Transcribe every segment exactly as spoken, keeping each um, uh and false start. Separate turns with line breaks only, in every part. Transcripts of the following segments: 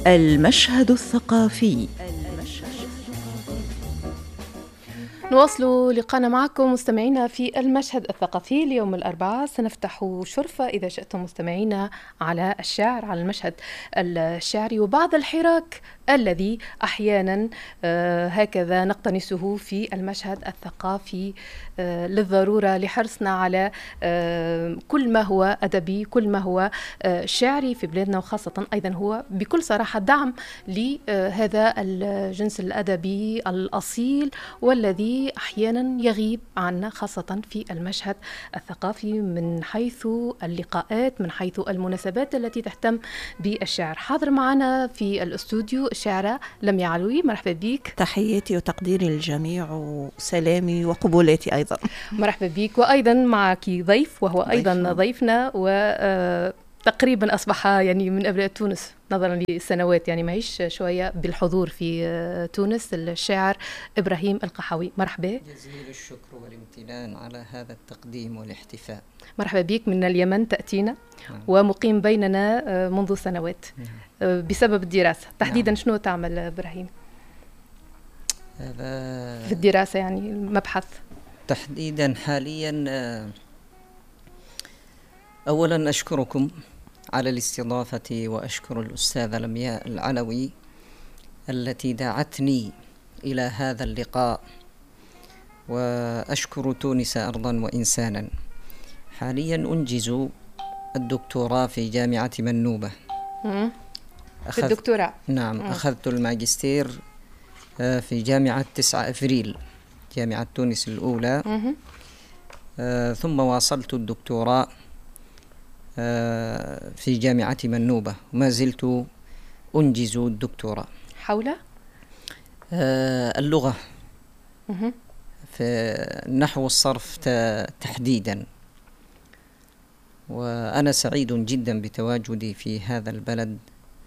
المشهد الثقافي.
نواصل لقاءنا معكم مستمعينا في المشهد الثقافي. اليوم الأربعاء سنفتح شرفة إذا شئتم مستمعينا على الشعر، على المشهد الشعري وبعض الحراك الذي أحيانا آه هكذا نقتنسه في المشهد الثقافي آه للضرورة لحرصنا على آه كل ما هو أدبي، كل ما هو آه شعري في بلادنا، وخاصة أيضا هو بكل صراحة دعم لهذا الجنس الأدبي الأصيل والذي أحيانا يغيب عنا خاصة في المشهد الثقافي من حيث اللقاءات، من حيث المناسبات التي تهتم بالشعر. حاضر معنا في الاستوديو الشاعرة لميا علوي، مرحبا بك.
تحياتي وتقديري للجميع وسلامي وقبولاتي أيضا.
مرحبا بك. وأيضا معك ضيف وهو أيضا ضيف. ضيفنا و تقريبا أصبح يعني من أبناء تونس نظرا للسنوات، يعني معيش شوية بالحضور في تونس، الشاعر إبراهيم القحوي. مرحبا.
جزيل الشكر والامتنان على هذا التقديم والاحتفاء.
مرحبا بك. من اليمن تأتينا نعم. ومقيم بيننا منذ سنوات نعم. بسبب الدراسة تحديدا. نعم. شنو تعمل إبراهيم في الدراسة، يعني المبحث
تحديدا حاليا؟ أولا أشكركم على الاستضافة، وأشكر الأستاذة لمياء العلوي التي دعتني إلى هذا اللقاء، وأشكر تونس أرضا وإنسانا. حاليا أنجز الدكتوراه في جامعة منوبة.
في الدكتوراه؟
نعم. مم. أخذت الماجستير في جامعة تسعة أفريل، جامعة تونس الأولى. آه ثم واصلت الدكتوراه في جامعة منوبة، وما زلت أنجز الدكتوراه
حول
اللغة في النحو والصرف تحديدا. وأنا سعيد جدا بتواجدي في هذا البلد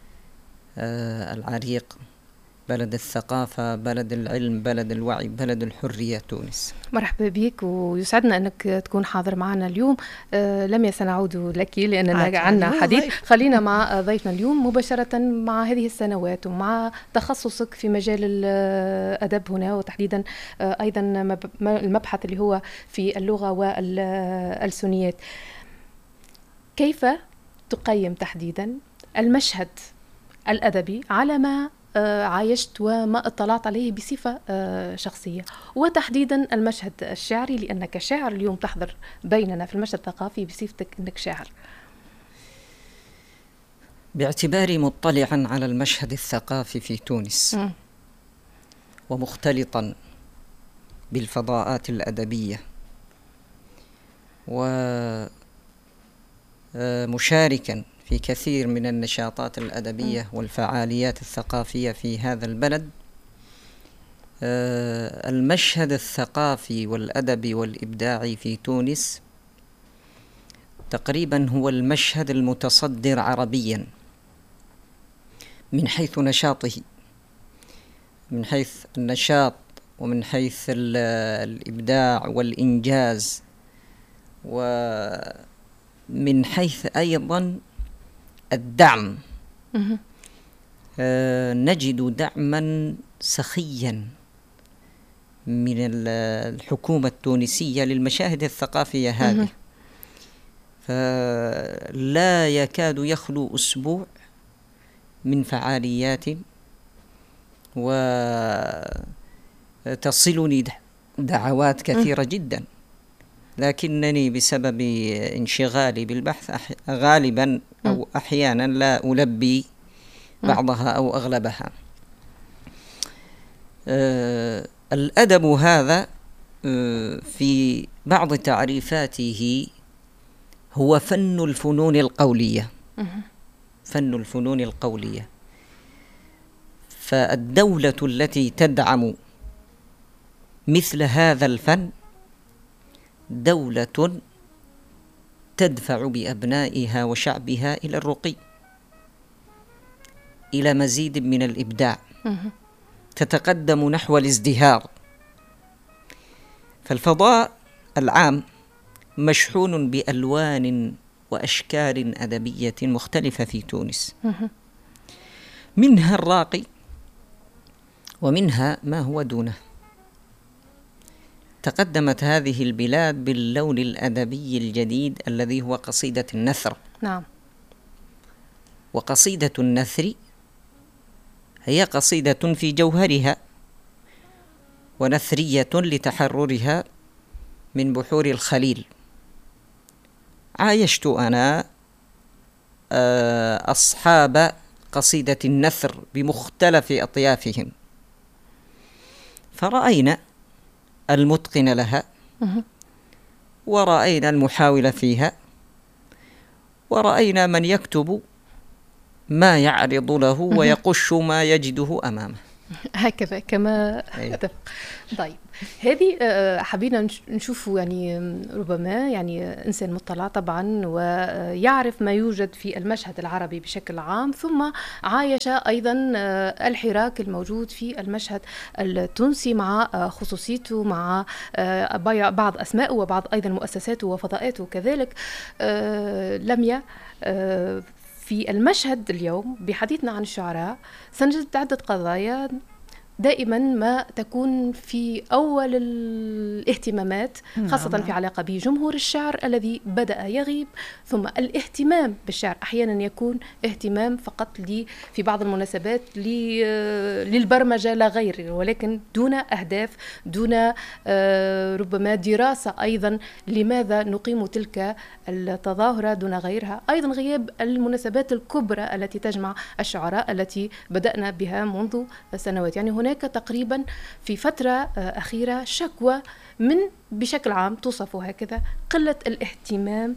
العريق، بلد الثقافة، بلد العلم، بلد الوعي، بلد الحرية، تونس.
مرحبا بك ويسعدنا أنك تكون حاضر معنا اليوم. آه لم سنعود لك لأننا عنا حديث. خلينا مع ضيفنا اليوم مباشرة مع هذه السنوات ومع تخصصك في مجال الأدب هنا، وتحديدا آه أيضا المبحث اللي هو في اللغة والألسنيات. كيف تقيم تحديدا المشهد الأدبي على ما عايشت وما اطلعت عليه بصفة شخصية، وتحديدا المشهد الشعري، لأنك شاعر اليوم تحضر بيننا في المشهد الثقافي بصفتك أنك شاعر؟
باعتباري مطلعا على المشهد الثقافي في تونس م. ومختلطا بالفضاءات الأدبية ومشاركا في كثير من النشاطات الأدبية والفعاليات الثقافية في هذا البلد، المشهد الثقافي والأدبي والإبداعي في تونس تقريبا هو المشهد المتصدر عربيا من حيث نشاطه، من حيث النشاط ومن حيث الإبداع والإنجاز، ومن حيث أيضا الدعم. آه نجد دعما سخيا من الحكومة التونسية للمشاهد الثقافية هذه، فلا يكاد يخلو أسبوع من فعاليات، وتصلني دعوات كثيرة جدا، لكنني بسبب انشغالي بالبحث غالبا أو أحيانا لا ألبي بعضها أو أغلبها. أه الأدب هذا أه في بعض تعريفاته هو فن الفنون القولية، فن الفنون القولية. فالدولة التي تدعم مثل هذا الفن دولة تدفع بأبنائها وشعبها إلى الرقي، إلى مزيد من الإبداع، تتقدم نحو الازدهار. فالفضاء العام مشحون بألوان وأشكال أدبية مختلفة في تونس، منها الراقي ومنها ما هو دونه. تقدمت هذه البلاد باللون الأدبي الجديد الذي هو قصيدة النثر.
نعم.
وقصيدة النثر هي قصيدة في جوهرها ونثرية لتحررها من بحور الخليل. عايشت أنا أصحاب قصيدة النثر بمختلف أطيافهم، فرأينا المتقن لها، ورأينا المحاول فيها، ورأينا من يكتب ما يعرض له ويقش ما يجده أمامه.
هكذا كما اتفق. طيب هذه حبينا نشوفوا يعني ربما يعني إنسان مطلع طبعا ويعرف ما يوجد في المشهد العربي بشكل عام، ثم عايش أيضا الحراك الموجود في المشهد التونسي مع خصوصيته، مع بعض أسمائه وبعض أيضا مؤسساته وفضاءاته كذلك. لميا، في المشهد اليوم بحديثنا عن الشعراء سنجد عدة قضايا دائما ما تكون في أول الاهتمامات، خاصة في علاقة بجمهور الشعر الذي بدأ يغيب، ثم الاهتمام بالشعر أحيانا يكون اهتمام فقط لي في بعض المناسبات للبرمجة لا غير، ولكن دون أهداف، دون ربما دراسة أيضا لماذا نقيم تلك التظاهرة دون غيرها. أيضا غياب المناسبات الكبرى التي تجمع الشعراء التي بدأنا بها منذ سنوات. يعني هناك تقريبا في فترة أخيرة شكوى من بشكل عام توصف هكذا قلة الاهتمام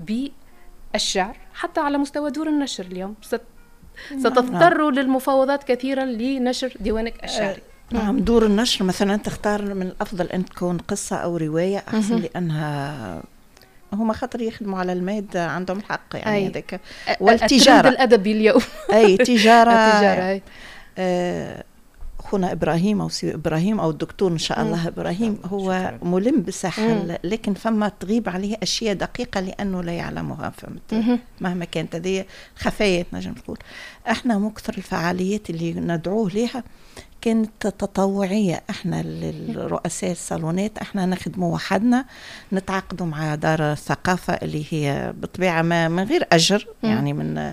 بالشعر حتى على مستوى دور النشر. اليوم ستضطر للمفاوضات كثيرا لنشر ديوانك الشعري.
نعم، دور النشر مثلا تختار من الأفضل أن تكون قصة أو رواية أحسن، لأنها هما خاطر يخدموا على المادة عندهم الحق يعني هذاك.
والتجارة الأدبي اليوم
أي تجارة,
التجارة.
آه أخونا إبراهيم أو سي إبراهيم أو الدكتور إن شاء الله إبراهيم هو ملم بساحة، لكن فما تغيب عليه أشياء دقيقة لأنه لا يعلمها، فهمت؟ مهما كانت هذه خفايات نجم نقول. احنا مكثر الفعاليات اللي ندعوه لها كانت تطوعية. احنا الرؤساء الصالونات احنا نخدموا وحدنا، نتعاقدوا مع دار الثقافة اللي هي بطبيعة ما من غير أجر، يعني من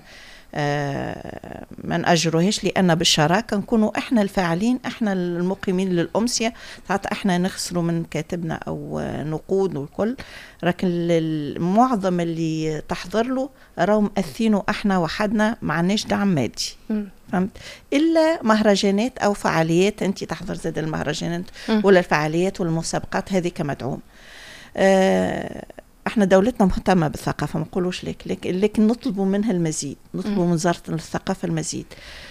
آه ما نأجروهاش، لأن بالشراكة نكونوا إحنا الفاعلين، إحنا المقيمين للأمسية. ساعات إحنا نخسروا من كاتبنا أو نقود والكل، لكن المعظم اللي تحضر له راهو مأثينه إحنا وحدنا، معناش دعم مادي، فهمت؟ إلا مهرجانات أو فعاليات أنت تحضر زاد المهرجانات ولا الفعاليات والمسابقات هذه كمدعوم. آه احنا دولتنا مهتمة بالثقافة، ما نقولوش لك، لكن, لكن نطلبوا منها المزيد، نطلبوا من وزارة الثقافة المزيد.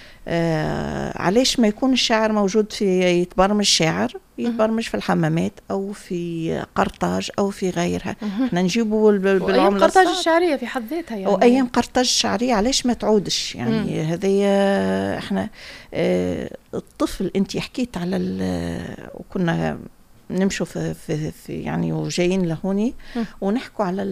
آه علاش ما يكون الشاعر موجود في يتبرمج شاعر يتبرمج في الحمامات أو في قرطاج أو في غيرها. احنا نجيبوا
بالعملة قرطاج الشعرية في حد ذاتها يعني،
أو أيام قرطاج الشعرية علاش ما تعودش يعني. هذه احنا آه الطفل انت حكيت على وكنا نمشوا في, في, في يعني وجايين لهوني ونحكوا على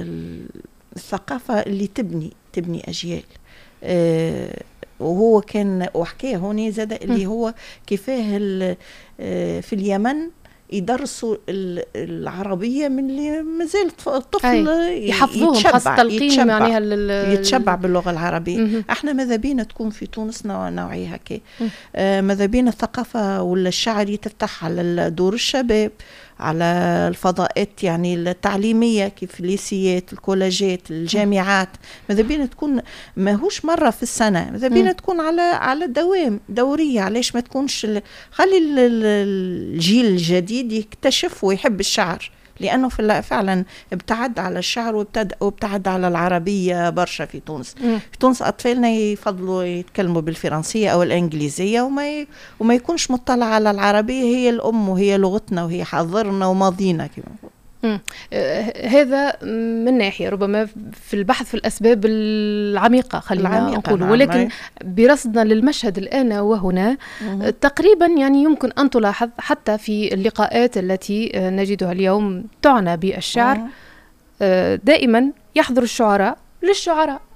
الثقافة اللي تبني تبني أجيال. آه وهو كان وحكيه هوني زاد اللي هو كيفاه في اليمن يدرسوا العربية من اللي مازال الطفل
يحفظوهم، خاصة تلقين
يعني يتشبع باللغة العربية. مم. احنا ماذا بينا تكون في تونس نوعية هكا. آه ماذا بينا الثقافة ولا الشعر يتفتح على دور الشباب، على الفضاءات يعني التعليمية كيف الليسيات، الكولاجات، الجامعات. ماذا بينا تكون ماهوش مرة في السنة، ماذا بينا تكون على على الدوام دورية. علاش ما تكونش خلي الجيل الجديد يكتشف ويحب الشعر، لأنه فعلا ابتعد على الشعر وابتعد, وابتعد على العربية برشا في تونس. مم. في تونس أطفالنا يفضلوا يتكلموا بالفرنسية أو الإنجليزية وما ي... وما يكونش مطلع على العربية، هي الأم وهي لغتنا وهي حاضرنا وماضينا كما نقول.
آه هذا من ناحية ربما في البحث في الأسباب العميقة خلينا نقول، ولكن برصدنا للمشهد الآن وهنا مم. تقريبا يعني يمكن أن تلاحظ حتى في اللقاءات التي نجدها اليوم تعنى بالشعر، آه دائما يحضر الشعراء للشعراء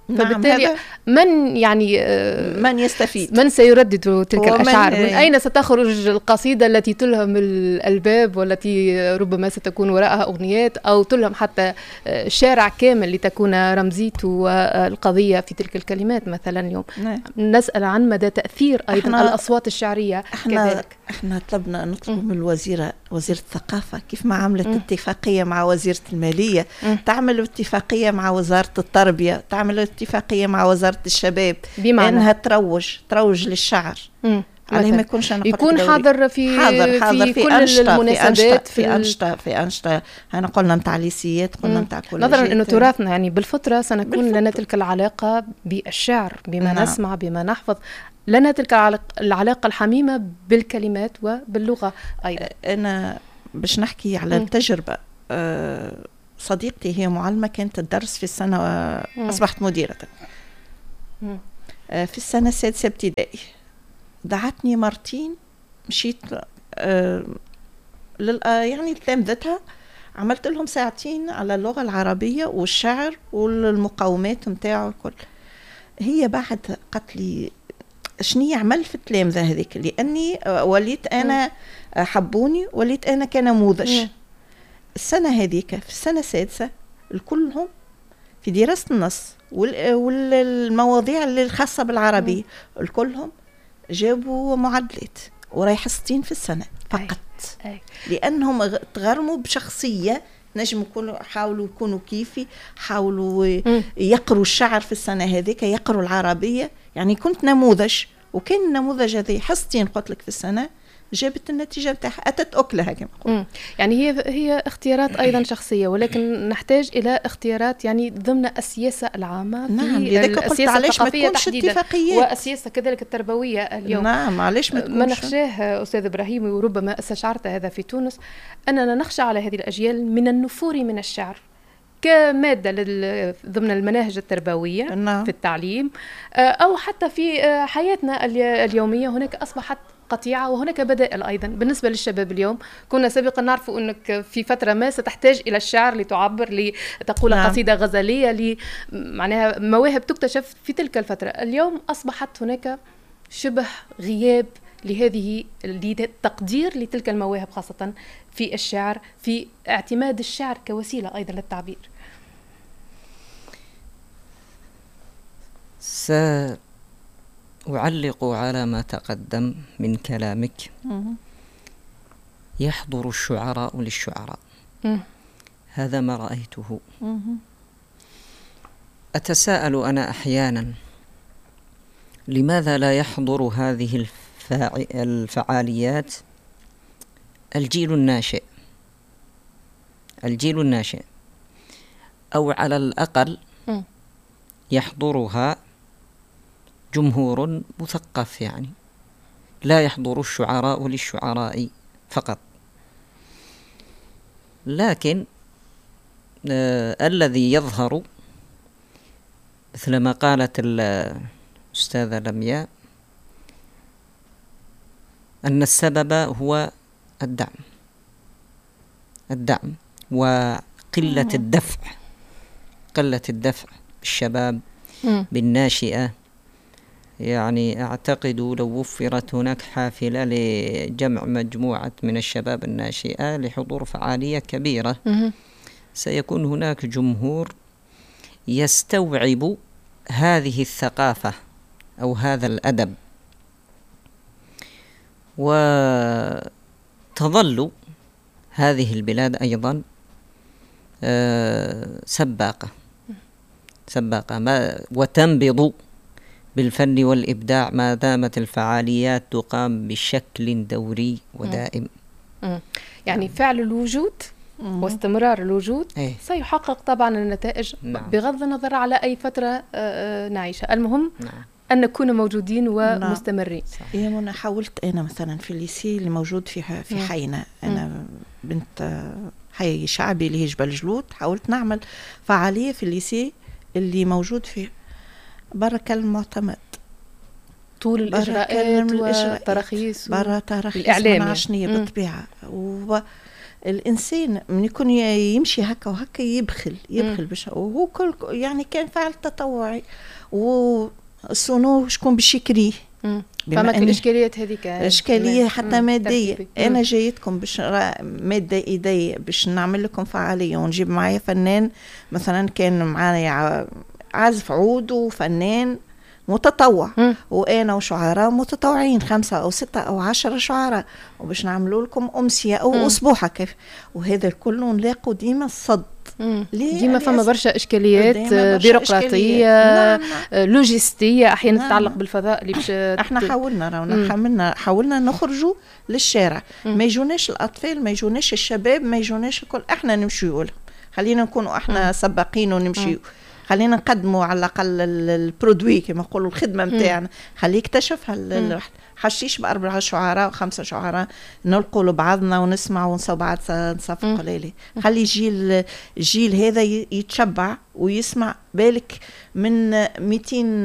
فبالتالي من يعني
من يستفيد،
من سيردد تلك الأشعار، من أين ستخرج القصيدة التي تلهم الألباب والتي ربما ستكون وراءها أغنيات أو تلهم حتى شارع كامل لتكون رمزيته القضية في تلك الكلمات مثلا. اليوم نعم. نسأل عن مدى تأثير أيضا الأصوات الشعرية
احنا
كذلك.
احنا طلبنا نطلب من الوزيرة وزيرة الثقافة كيف ما عملت م. اتفاقية مع وزيرة المالية م. تعمل اتفاقية مع وزارة التربية، تعمل اتفاقية مع وزارة الشباب بمعنى انها تروج تروج للشعر م. عليه ما يكونش
يكون حاضر في
حاضر حاضر
في,
في
كل
أنشطة
المناسبات
في أنشطة في أنشطة أنا قلنا متاع ليسيات قلنا متاع كل
نظرا أنه تراثنا يعني بالفطرة سنكون بالفطرة. لنا تلك العلاقة بالشعر بما نعم. نسمع بما نحفظ، لنا تلك العلاقة الحميمة بالكلمات وباللغة أيضا.
أنا باش نحكي على التجربة. أه صديقتي هي معلمة كانت تدرس في السنة أصبحت مديرة أه في السنة السادسة ابتدائي، دعتني مرتين مشيت أه لل يعني تلامذتها، عملت لهم ساعتين على اللغة العربية والشعر والمقاومات متاعه الكل. هي بعد قالت لي شنو يعمل في التلامذة هذيك، لأني وليت أنا حبوني وليت أنا كنموذج. السنة هذيك في السنة السادسة الكلهم في دراسة النص والمواضيع الخاصة بالعربية الكلهم جابوا معدلات وراي حصتين في السنة فقط. أي. أي. لأنهم تغرموا بشخصية نجم يكونوا حاولوا يكونوا كيفي، حاولوا م. يقروا الشعر في السنة هذيك، يقروا العربية. يعني كنت نموذج، وكان النموذج هذه حصتين قلت لك في السنة جابت النتيجة بتاعها، أتت أكلها كما قلت.
يعني هي هي اختيارات أيضا شخصية، ولكن نحتاج إلى اختيارات يعني ضمن السياسة العامة.
نعم لذلك قلت علاش ما تكونش اتفاقيات
والسياسة كذلك التربوية اليوم.
نعم علاش ما تكونش.
ما نخشاه أستاذ إبراهيم، وربما استشعرت هذا في تونس، أننا نخشى على هذه الأجيال من النفور من الشعر كمادة ضمن المناهج التربوية نعم. في التعليم أو حتى في حياتنا اليومية. هناك أصبحت قطيعة وهناك بدائل أيضا بالنسبة للشباب اليوم. كنا سابقا نعرف أنك في فترة ما ستحتاج إلى الشعر لتعبر، لتقول نعم. قصيدة غزلية، معناها مواهب تكتشف في تلك الفترة. اليوم أصبحت هناك شبه غياب لهذه لتقدير لتلك المواهب، خاصة في الشعر، في اعتماد الشعر كوسيلة أيضا للتعبير.
سأعلق على ما تقدم من كلامك. يحضر الشعراء للشعراء، هذا ما رأيته. أتساءل أنا أحيانا لماذا لا يحضر هذه الفعاليات الجيل الناشئ الجيل الناشئ أو على الأقل يحضرها جمهور مثقف، يعني لا يحضر الشعراء للشعراء فقط. لكن آه الذي يظهر مثل ما قالت الأستاذة لمياء أن السبب هو الدعم الدعم وقلة الدفع قلة الدفع بالشباب بالناشئة. يعني أعتقد لو وفرت هناك حافلة لجمع مجموعة من الشباب الناشئة لحضور فعالية كبيرة سيكون هناك جمهور يستوعب هذه الثقافة أو هذا الأدب، وتظل هذه البلاد أيضا سباقة سباقة ما وتنبض بالفن والإبداع ما دامت الفعاليات تقام بشكل دوري ودائم.
مم. يعني فعل الوجود مم. واستمرار الوجود ايه؟ سيحقق طبعا النتائج نعم. بغض النظر على أي فترة نعيشها. المهم نعم. أن نكون موجودين ومستمرين.
يا منى حاولت أنا مثلا في الليسي اللي موجود في في حينا، أنا مم. بنت حي شعبي اللي هي جبل جلود، حاولت نعمل فعالية في الليسي اللي موجود فيه بركة المعتمد
طول الإجراءات والتراخيص
برا تراخيص من عشنية بالطبيعة، الإنسان من يكون يمشي هكا وهكا يبخل يبخل باش وهو كل يعني كان فعل تطوعي والصنو شكون باش يكريه.
فما الإشكاليات هذيك
إشكالية حتى مادية. أنا جايتكم باش مادة إيدية باش نعمل لكم فعالية ونجيب معايا فنان مثلا كان معايا عازف عود وفنان متطوع م. وأنا وشعراء متطوعين خمسة أو ستة أو عشرة شعراء وباش نعملوا لكم أمسية أو م. أسبوعة كيف وهذا كله نلاقوا ديما الصد.
ديما فما برشا إشكاليات بيروقراطية لوجستية أحيانا نعم. تتعلق بالفضاء اللي باش
احنا حاولنا رانا حاولنا حاولنا نخرجوا للشارع م. ما يجوناش الأطفال ما يجوناش الشباب ما يجوناش الكل احنا نمشيوا لهم خلينا نكونوا احنا م. سباقين ونمشيوا خلينا نقدموا على الأقل البرودوي كما نقولوا الخدمة متاعنا خليه يكتشفها الواحد حشيش بأربعة شعراء وخمسة شعراء نلقوا لبعضنا ونسمع ونصو بعض نصفق ليلي خلي جيل جيل هذا يتشبع ويسمع بالك من مئتين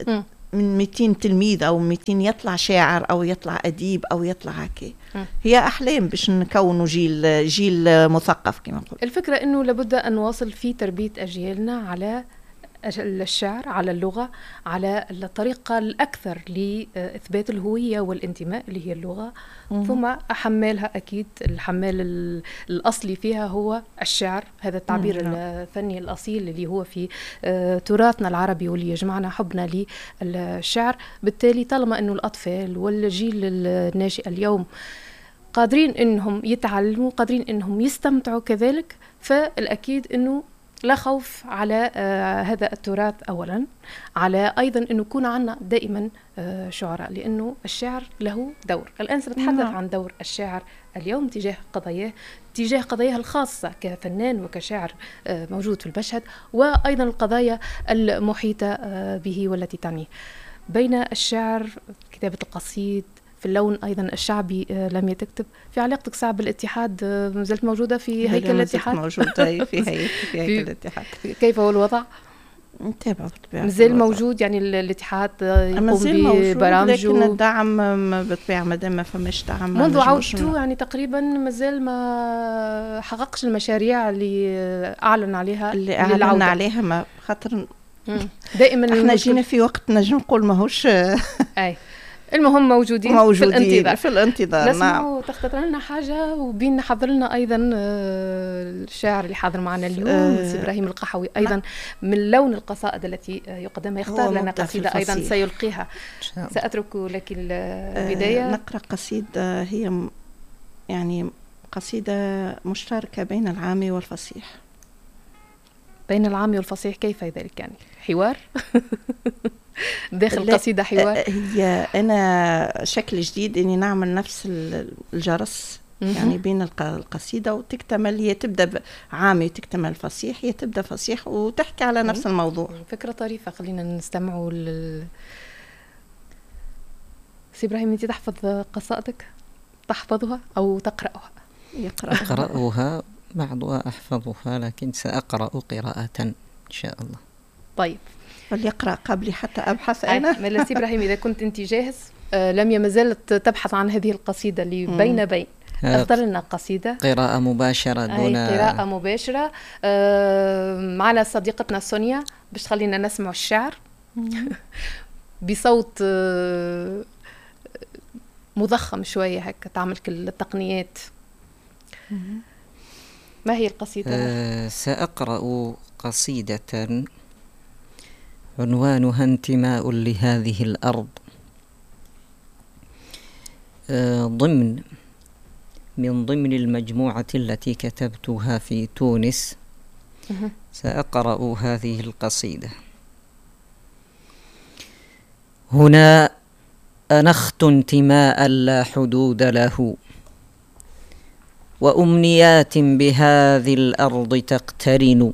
من مئتين تلميذ أو مئتين يطلع شاعر أو يطلع أديب أو يطلع هكي هي أحلام باش نكونوا جيل جيل مثقف كما نقول.
الفكرة إنه لابد أن نواصل في تربية أجيالنا على الشعر على اللغة على الطريقة الأكثر لإثبات الهوية والانتماء اللي هي اللغة مم. ثم أحملها أكيد الحمال الأصلي فيها هو الشعر هذا التعبير مم. الفني الأصيل اللي هو في تراثنا العربي واللي يجمعنا حبنا للشعر. بالتالي طالما أنه الأطفال والجيل الناشئ اليوم قادرين أنهم يتعلموا قادرين أنهم يستمتعوا كذلك فالأكيد أنه لا خوف على آه هذا التراث أولا على أيضا أنه يكون عنا دائما آه شعراء لأنه الشعر له دور. الآن سنتحدث عن دور الشاعر اليوم تجاه قضاياه تجاه قضاياه الخاصة كفنان وكشاعر آه موجود في المشهد وأيضا القضايا المحيطة آه به والتي تعنيه بين الشعر كتابة القصيد في اللون أيضا الشعبي لم يتكتب في علاقتك صعب بالاتحاد مازالت موجودة في هيكل الاتحاد
موجودة في هيكل في هيكل الاتحاد
كيف هو الوضع؟
نتابع بالطبيعة
مازال موجود يعني الاتحاد يقوم ببرامجه
لكن الدعم بالطبيعة ما دام ما فماش دعم
منذ عودته يعني تقريبا مازال ما حققش المشاريع اللي أعلن عليها
اللي أعلن عليها ما خاطر
دائما
احنا جينا في وقت نجم نقول ماهوش
أي المهم موجودين,
موجودين
في الانتظار
في الانتظار
نسمعوا تختار لنا حاجة وبين نحضر لنا أيضا الشاعر اللي حاضر معنا اليوم أه إبراهيم القحوي أيضا نعم. من لون القصائد التي يقدمها يختار لنا قصيدة أيضا سيلقيها سأترك لك البداية.
أه نقرأ قصيدة هي يعني قصيدة مشتركة بين العامي والفصيح.
بين العامي والفصيح كيف ذلك يعني حوار داخل قصيدة حوار؟
هي أنا شكل جديد إني نعمل نفس الجرس يعني بين القصيدة وتكتمل هي تبدأ عامي وتكتمل فصيح هي تبدأ فصيح وتحكي على نفس الموضوع.
فكرة طريفة خلينا نستمعوا لل... سي إبراهيم أنت تحفظ قصائدك تحفظها أو تقرأها؟
يقرأها أقرأها بعضها أحفظها لكن سأقرأ قراءة إن شاء الله.
طيب
فليقرأ قبلي حتى أبحث أنا.
مالا سي إبراهيم إذا كنت أنت جاهز آه لم يمازلت تبحث عن هذه القصيدة اللي بين بين اختار لنا قصيدة
قراءة مباشرة دون
قراءة مباشرة آه معنا صديقتنا سونيا باش تخلينا نسمع الشعر بصوت آه مضخم شوية هكا تعمل كل التقنيات. ما هي القصيدة؟
أه سأقرأ قصيدة عنوانها انتماء لهذه الأرض أه ضمن من ضمن المجموعة التي كتبتها في تونس. سأقرأ هذه القصيدة. هنا أنخت انتماء لا حدود له وأمنيات بهذه الأرض تقترن.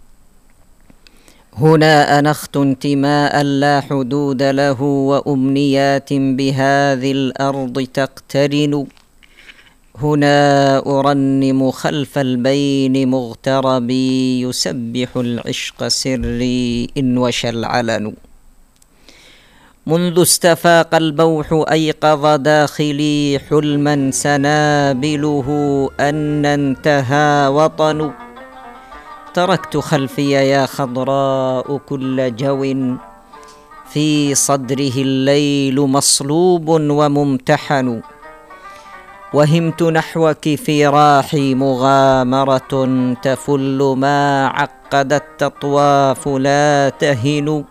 هنا أنخت انتماء لا حدود له وأمنيات بهذه الأرض تقترن. هنا أرنم خلف البين مغتربي يسبح العشق سري إن وشى العلن. منذ استفاق البوح أيقظ داخلي حلما سنابله أن انتهى وطن. تركت خلفي يا خضراء كل جو في صدره الليل مصلوب وممتحن. وهمت نحوك في راحي مغامرة تفل ما عقدت تطواف لا تهن.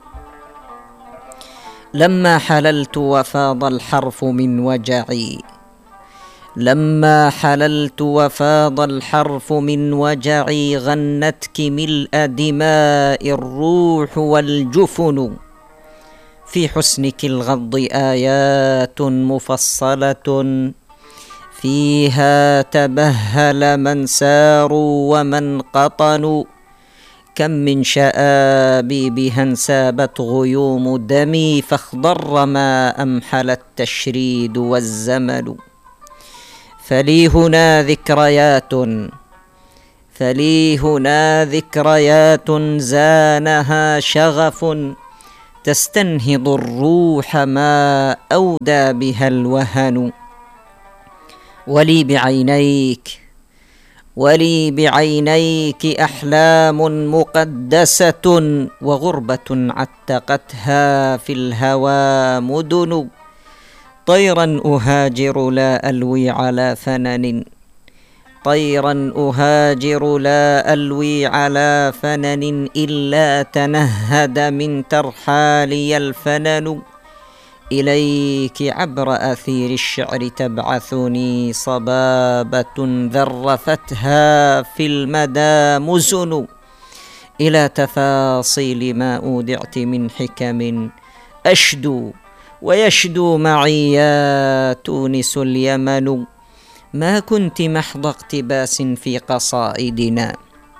لما حللت وفاض الحرف من وجعي لما حللت وفاض الحرف من وجعي غنتك ملء دماء الروح والجفن. في حسنك الغض آيات مفصلة فيها تبهل من ساروا ومن قطنوا. كم من شآبيبها انسابت غيوم دمي فاخضر ما أمحل التشريد والزمن. فلي هنا ذكريات فلي هنا ذكريات زانها شغف تستنهض الروح ما أودى بها الوهن. ولي بعينيك ولي بعينيك أحلام مقدسة وغربة عتقتها في الهوى مدن. طيرا أهاجر لا ألوي على فنن طيرا أهاجر لا ألوي على فنن إلا تنهد من ترحالي الفنن. إليك عبر أثير الشعر تبعثني صبابة ذرفتها في المدى مزن. إلى تفاصيل ما أودعت من حكم أشدو ويشدو معي يا تونس اليمن. ما كنت محض اقتباس في قصائدنا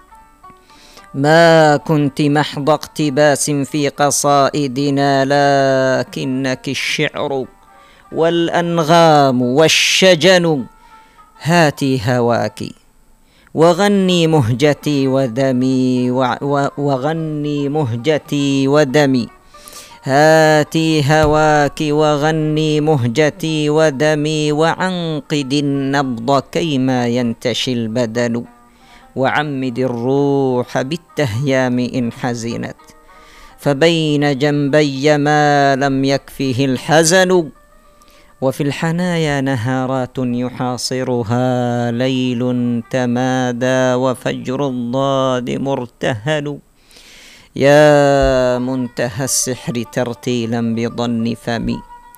ما كنت محض اقتباس في قصائدنا لكنك الشعر والأنغام والشجن. هاتي هواك وغني مهجتي ودمي وغني مهجتي ودمي هاتي هواك وغني مهجتي ودمي. وعنقد النبض كيما ينتشي البدن. وعمد الروح بالتهيام إن حزنت فبين جنبي ما لم يكفه الحزن. وفي الحنايا نهارات يحاصرها ليل تمادى وفجر الضاد مرتهن. يا منتهى السحر ترتيلا بظن فمي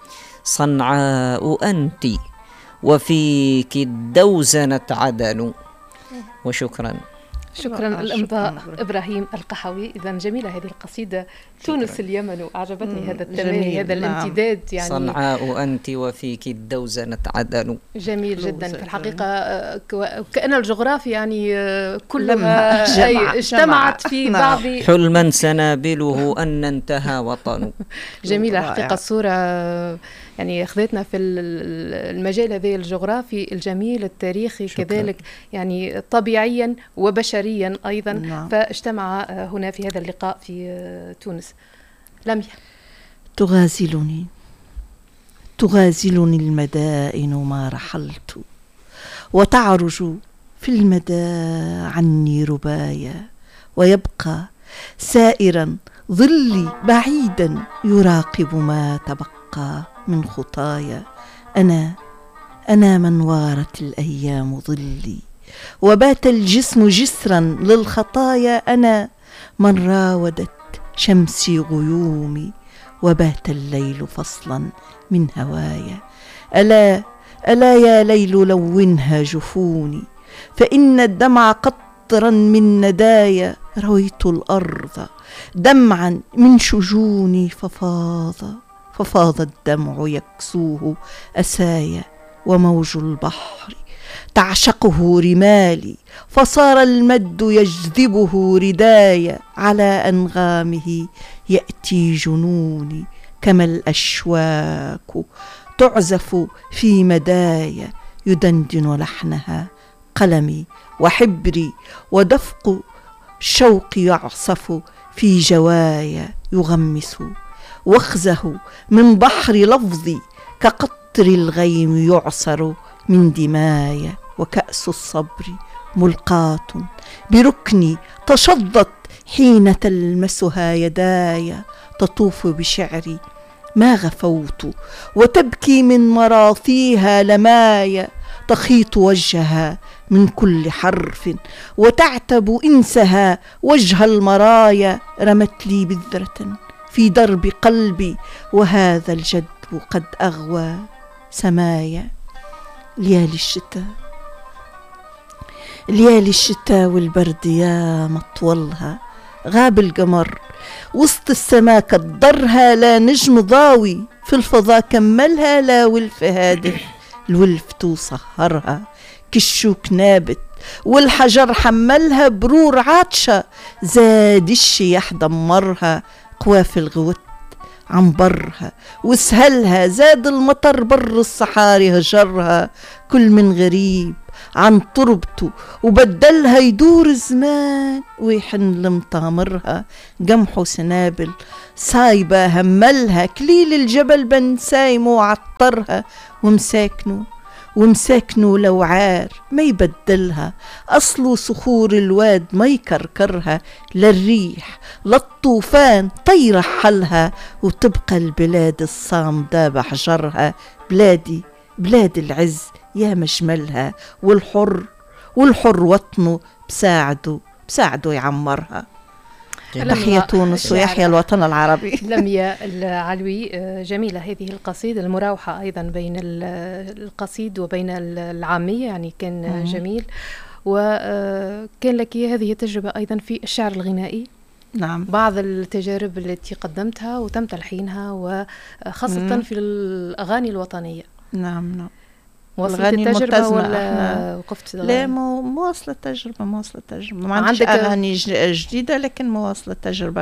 صنعاء أنت وفيك الدوزنة عدن. وشكرا.
شكرا. الإمضاء إبراهيم القحوي. إذا جميلة هذه القصيدة. تونس اليمن. أعجبتني هذا التمامي هذا الامتداد يعني.
صنعاء أنت وفيك الدوزنة عدن.
جميل جدا في الحقيقة. كأن الجغرافيا يعني كلها أي اجتمعت في بعض.
حلما سنابله أن انتهى وطن.
جميلة حقيقة. الصورة يعني أخذتنا في المجال هذا الجغرافي الجميل التاريخي شكرا. كذلك يعني طبيعيا وبشريا أيضا. نعم. فاجتمع هنا في هذا اللقاء في تونس. لميا.
تغازلني تغازلني المدائن ما رحلت وتعرج في المدى عني ربايا ويبقى سائرا ظلي بعيدا يراقب ما تبقى من خطايا. أنا أنا من وارت الأيام ظلي وبات الجسم جسرا للخطايا. أنا من راودت شمسي غيومي وبات الليل فصلا من هوايا. ألا ألا يا ليل لونها جفوني فإن الدمع قطرا من ندايا. رويت الأرض دمعا من شجوني ففاض ففاض الدمع يكسوه أسايا. وموج البحر تعشقه رمالي فصار المد يجذبه ردايا. على أنغامه يأتي جنوني كما الأشواك تعزف في مدايا. يدندن لحنها قلمي وحبري ودفق الشوق يعصف في جوايا. يغمس واخزه من بحر لفظي كقطر الغيم يعصر من دماي، وكأس الصبر ملقاة بركني تشظت حين تلمسها يداي، تطوف بشعري ما غفوت وتبكي من مراثيها لماي، تخيط وجهها من كل حرف وتعتب إنسها وجه المرايا، رمت لي بذرة في درب قلبي وهذا الجدب قد أغوى سمايا. ليالي الشتاء ليالي الشتاء والبرد يا مطولها، غاب القمر وسط السما كدرها، لا نجم ضاوي في الفضاء كملها، لا ولف هادف الولف وسهرها، كالشوك نابت والحجر حملها، برور عطشة زاد الشيح دمرها، قواف الغوت عن برها وسهلها، زاد المطر بر الصحاري هجرها، كل من غريب عن تربته وبدلها، يدور الزمان ويحن لمطامرها، قمح وسنابل صايبة هملها، كليل الجبل بن سايم وعطرها، ومساكنه ومساكنه لو عار ما يبدلها، أصله صخور الواد ما يكركرها، للريح للطوفان طير حلها، وتبقى البلاد الصامدة بحجرها، بلادي بلاد العز يا مجملها، والحر والحر وطنه بساعده بساعده يعمرها. تحيا تونس ويحيا الوطن العربي.
لميا العلوي، جميلة هذه القصيدة، المراوحة أيضا بين القصيد وبين العامية، يعني كان جميل. وكان لك هذه التجربة أيضا في الشعر الغنائي.
نعم،
بعض التجارب التي قدمتها وتم تلحينها وخاصة مم. في الأغاني الوطنية.
نعم نعم.
وصلت التجربة ولا وقفت؟
لا، مو مواصلة التجربة مواصلة التجربة ما عندك أغاني جديدة، لكن مواصلة التجربة.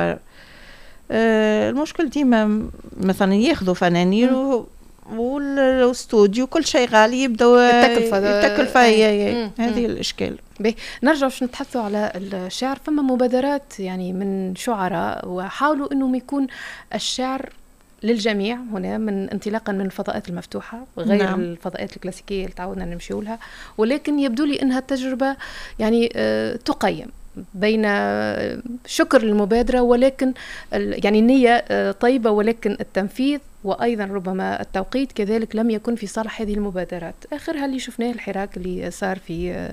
آه المشكل ديما مثلا ياخذوا فنانين والاستوديو كل شيء غالي، يبدأوا التكلفة هي هذه الإشكال.
به نرجع باش نتحدثوا على الشعر. فما مبادرات يعني من شعراء وحاولوا انهم يكون الشعر للجميع هنا، من انطلاقا من الفضاءات المفتوحة غير نعم. الفضاءات الكلاسيكية اللي تعودنا نمشيو لها، ولكن يبدو لي انها التجربة يعني آه تقيم بين شكر للمبادرة، ولكن يعني النية آه طيبة، ولكن التنفيذ وأيضا ربما التوقيت كذلك لم يكن في صالح هذه المبادرات. آخرها اللي شفناه الحراك اللي صار في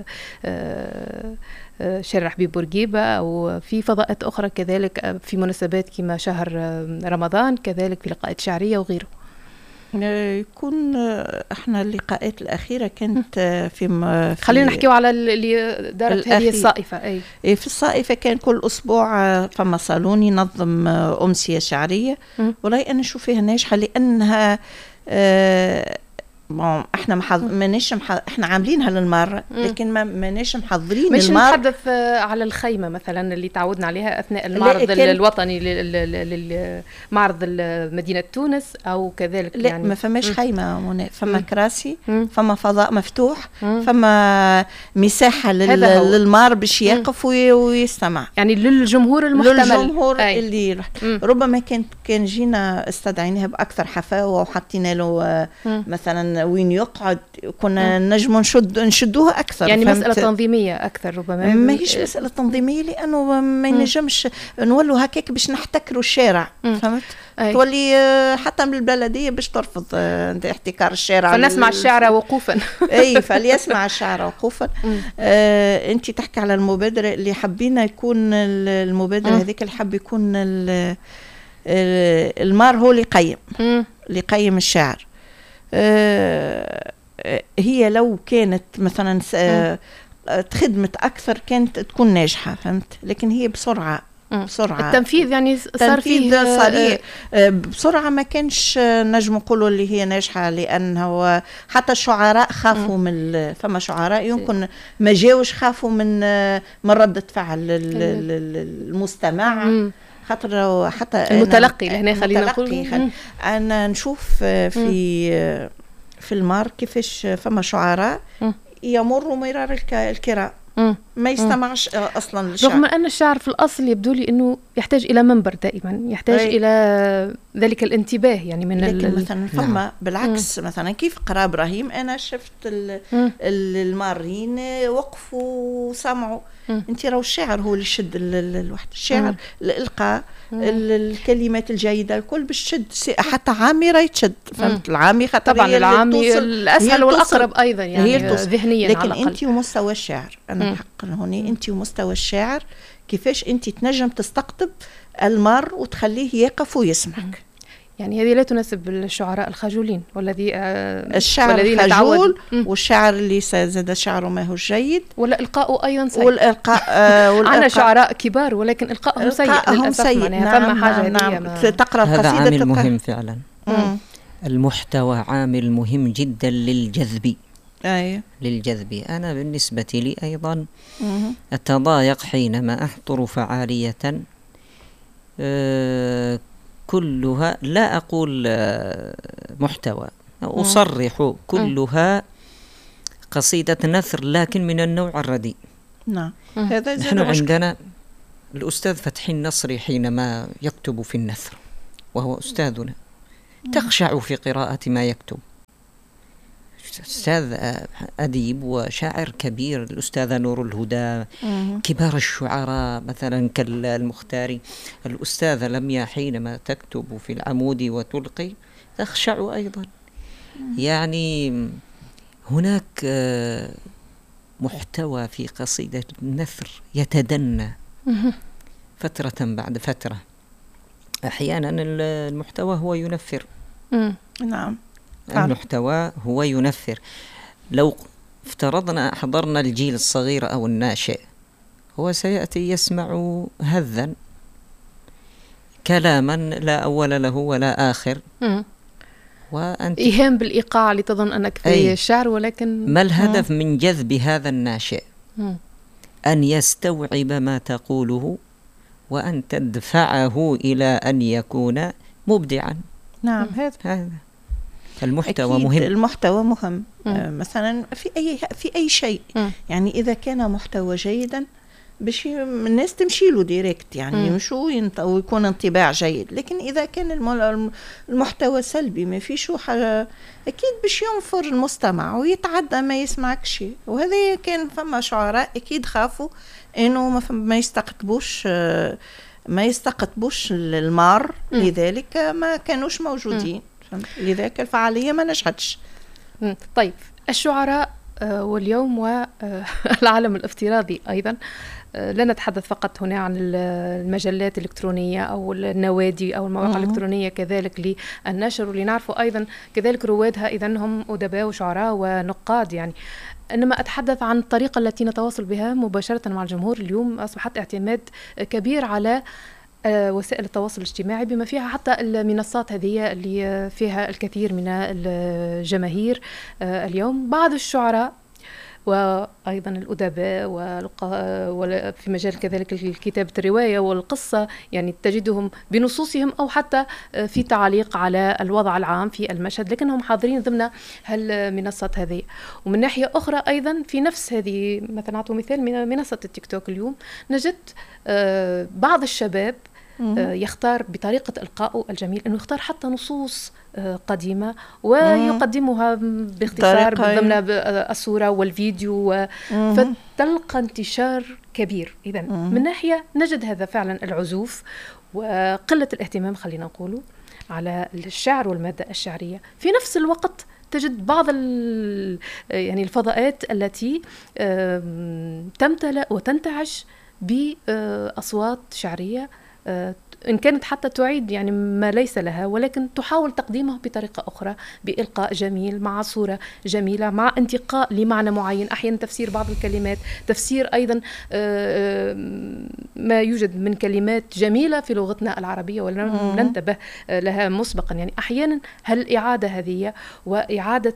شارع حبيب بورقيبة، أو في فضاءات أخرى كذلك في مناسبات كما شهر رمضان، كذلك في لقاءات شعرية وغيره.
يكون احنا اللقاءات الأخيرة كانت في, في
خلينا نحكيو على اللي دارت هذه الصائفة. أي
في الصائفة كان كل أسبوع فما صالون ينظم أمسية شعرية، وراي أنا نشوف فيها ناجحة، لأنها اه احنا محض... ماناش محض... احنا عاملينها للمره، لكن ما ماناش محضرين
مش
المار.
نتحدث على الخيمه مثلا اللي تعودنا عليها اثناء المعرض كان... الوطني للمعرض مدينه تونس او كذلك.
لا يعني ما فماش خيمه منى، فما كراسي، فما فضاء مفتوح، مم. فما مساحه لل... للمار باش يقف ويستمع،
يعني للجمهور المحتمل،
للجمهور أي. اللي مم. ربما كان كان جينا استدعيناها باكثر حفاوه وحطينا له مم. مثلا وين يقعد، كنا نجم نشد نشدوها أكثر،
يعني مسألة تنظيمية أكثر ربما.
ما هيش مسألة تنظيمية، لأنه ما ينجمش نولوا هكاك باش نحتكروا الشارع، فهمت؟ أي. تولي حتى من البلدية باش ترفض احتكار الشارع،
فنسمع الشعر وقوفا.
أي فليسمع الشعر وقوفا. آه أنت تحكي على المبادرة اللي حبينا يكون المبادرة هذيك اللي حب يكون المار هو اللي يقيم اللي يقيم الشعر. آه هي لو كانت مثلا تخدمت أكثر كانت تكون ناجحة، فهمت؟ لكن هي بسرعة بسرعة
التنفيذ يعني صار فيه
صريح بسرعة، ما كانش نجم نقولوا اللي هي ناجحة، لأنه حتى الشعراء خافوا م. من فما شعراء يمكن ما جاوش، خافوا من من ردة فعل المستمع، م. خاطر حتى
المتلقي هنا خلينا نقول.
أنا نشوف في م. في المار كيفاش فما شعراء يمروا مرار الكرام، ما يستمعش أصلا للشعر.
رغم أن الشعر في الأصل يبدو لي أنه يحتاج إلى منبر دائما، يحتاج أي. إلى ذلك الانتباه يعني من
لكن ال... مثلا فما نعم. بالعكس مم. مثلا كيف قرأ إبراهيم أنا شفت ال... المارين وقفوا وسمعوا. أنت راهو الشاعر هو اللي يشد الواحد، الشاعر الإلقاء الكلمات الجيدة الكل بتشد، حتى عامي راه يتشد، فهمت؟ العامي خاطر
طبعا العامي الأسهل والأقرب أيضا يعني ذهنيا.
لكن أنت ومستوى الشاعر، أنا بحق هوني أنت ومستوى الشاعر كيفاش أنت تنجم تستقطب المار وتخليه يقف ويسمعك.
يعني هذه لا تناسب الشعراء الخجولين والذي آه
الشعر الخجول والشعر اللي زاد شعره ما هو جيد
ولا إلقاؤه أيضا سيء.
والإلقاء آه
عندنا شعراء كبار ولكن إلقائهم سيء للأسف.
سيء. نعم فما حاجة نعم نعم. تقرأ
هذا
القصيدة
عامل مهم فعلا. مم. المحتوى عامل مهم جدا للجذب.
أيه.
للجذب. أنا بالنسبة لي أيضا مم. أتضايق حينما أحضر فعالية أه كلها، لا أقول محتوى، أصرح كلها قصيدة نثر لكن من النوع الرديء.
نعم.
هذا نحن عندنا الأستاذ فتحي النصري حينما يكتب في النثر وهو أستاذنا تخشع في قراءة ما يكتب. أستاذ أديب وشاعر كبير، الأستاذة نور الهدى، كبار الشعراء مثلا كالمختاري. الأستاذة لميا حينما تكتب في العمود وتلقي تخشع أيضا. يعني هناك محتوى في قصيدة النثر يتدنى فترة بعد فترة. أحيانا المحتوى هو ينفر.
نعم
المحتوى هو ينفر. لو افترضنا حضرنا الجيل الصغير أو الناشئ، هو سيأتي يسمع هذا كلاما لا أول له ولا آخر.
م.
وأنت
إيهام بالإيقاع لتظن أنك في الشعر، ولكن
ما الهدف م. من جذب هذا الناشئ؟ م. أن يستوعب ما تقوله وأن تدفعه إلى أن يكون مبدعا.
نعم هذا
هذا المحتوى مهم.
المحتوى مهم. آه مثلا في أي في أي شيء. م. يعني إذا كان محتوى جيدا باش الناس تمشي له ديريكت، يعني يمشوا ويكون انطباع جيد. لكن إذا كان المحتوى سلبي ما فيش حاجة أكيد باش ينفر المستمع ويتعدى ما يسمعكش. وهذا كان فما شعراء أكيد خافوا إنه ما يستقطبوش ما يستقطبوش المار، لذلك ما كانوش موجودين. لذلك الفعالية ما نجحتش.
طيب الشعراء واليوم والعالم الافتراضي أيضا، لا نتحدث فقط هنا عن المجلات الإلكترونية أو النوادي أو المواقع الإلكترونية كذلك للنشر، واللي نعرفوا أيضا كذلك روادها إذا هم أدباء وشعراء ونقاد يعني. إنما أتحدث عن الطريقة التي نتواصل بها مباشرة مع الجمهور. اليوم أصبحت اعتماد كبير على وسائل التواصل الاجتماعي بما فيها حتى المنصات هذه اللي فيها الكثير من الجماهير. اليوم بعض الشعراء وأيضا الأدباء وفي مجال كذلك كتابة الرواية والقصة يعني تجدهم بنصوصهم أو حتى في تعليق على الوضع العام في المشهد، لكنهم حاضرين ضمن هالمنصات هذه. ومن ناحية أخرى أيضا في نفس هذه مثلا أعطوا مثال من منصة التيك توك، اليوم نجد بعض الشباب يختار بطريقة إلقائه الجميل أنه يختار حتى نصوص قديمة ويقدمها باختصار ضمن الصورة والفيديو، فتلقى انتشار كبير. إذن من ناحية نجد هذا فعلا العزوف وقلة الاهتمام خلينا نقوله على الشعر والمادة الشعرية. في نفس الوقت تجد بعض يعني الفضاءات التي تمتلئ وتنتعش بأصوات شعرية إن كانت حتى تعيد يعني ما ليس لها، ولكن تحاول تقديمه بطريقة أخرى بإلقاء جميل مع صورة جميلة مع انتقاء لمعنى معين، أحيانا تفسير بعض الكلمات، تفسير أيضا ما يوجد من كلمات جميلة في لغتنا العربية ولم ننتبه لها مسبقا. يعني أحيانا هالإعادة هذه وإعادة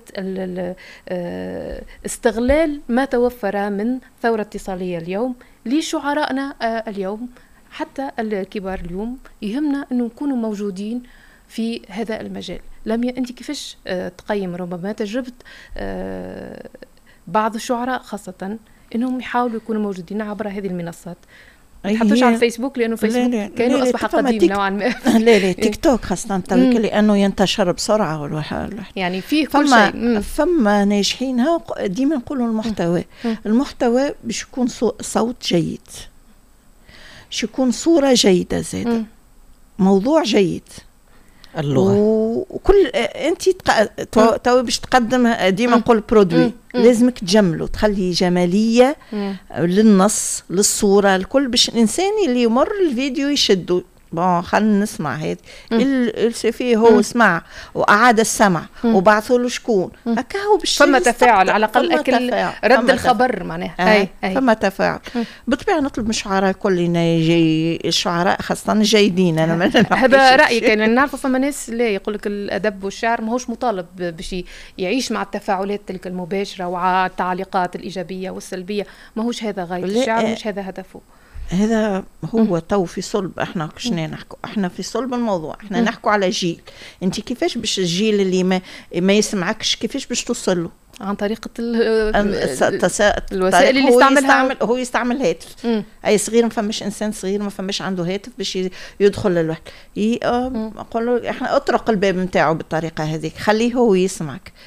استغلال ما توفر من ثورة اتصالية اليوم لشعرائنا اليوم حتى الكبار اليوم يهمنا أنه نكونوا موجودين في هذا المجال. لميا أنت كيفاش تقيم ربما تجربة بعض الشعراء خاصة انهم يحاولوا يكونوا موجودين عبر هذه المنصات؟ ما تحطوش على الفيسبوك لانه فيسبوك كانوا اصبح قديم نوعا ما.
لا لا تيك توك خاصه توك لانه ينتشر بسرعه والواحد
يعني فيه كل شيء.
فما ناجحينها ديما نقولوا المحتوى. المحتوى باش يكون صوت جيد، باش يكون صوره جيده زاده، موضوع جيد،
اللغه
وكل انت تق... تو باش تقدم ديما نقول برودوي لازمك تجمله، تخلي جماليه مم. للنص للصوره الكل باش الانسان اللي يمر الفيديو يشدوا. بون خلينا نسمع هذا السيفي هو مم. سمع وأعاد السمع وبعثوا له شكون هكا هو باش
فما تفاعل على الأقل أكل رد الخبر معناها.
هاي فما تفاعل. بالطبيعة نطلب من الشعراء كلنا يجي الشعراء خاصة الجيدين. أنا ما
هذا رأيي كان نعرف فما ناس لا يقولك الأدب والشعر ماهوش مطالب باش يعيش مع التفاعلات تلك المباشرة وعلى التعليقات الإيجابية والسلبية، ماهوش هذا غاية الشعر، مش هذا هدفه.
هذا هو تو في صلب احنا كشنا نحكوا، احنا في صلب الموضوع، احنا نحكوا على جيل. انت كيفاش باش الجيل اللي ما ما يسمعكش كيفاش باش توصل له؟
عن طريقه
الوسائل اللي يستعملها. هو يستعمل هاتف. اي صغير ما فماش انسان صغير ما فماش عنده هاتف باش يدخل للوحده. نقول له احنا اطرق الباب نتاعو بالطريقه هذيك، خليه هو يسمعك.